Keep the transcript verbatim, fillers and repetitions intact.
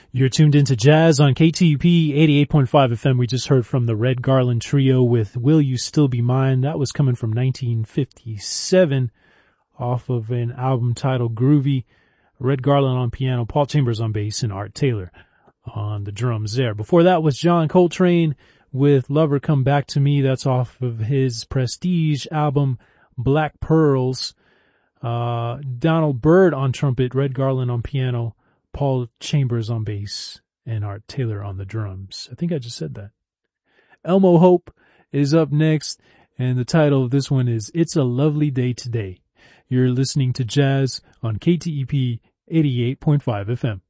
You're tuned into Jazz on K T U P eighty-eight point five F M. We just heard from the Red Garland Trio with Will You Still Be Mine. That was coming from nineteen fifty-seven off of an album titled Groovy. Red Garland on piano, Paul Chambers on bass, and Art Taylor on the drums there. Before that was John Coltrane with Lover Come Back to Me. That's off of his Prestige album Black Pearls. Uh, Donald Byrd on trumpet, Red Garland on piano, Paul Chambers on bass, and Art Taylor on the drums. I think I just said that. Elmo Hope is up next, and the title of this one is It's a Lovely Day Today. You're listening to Jazz on K T E P eighty-eight point five F M.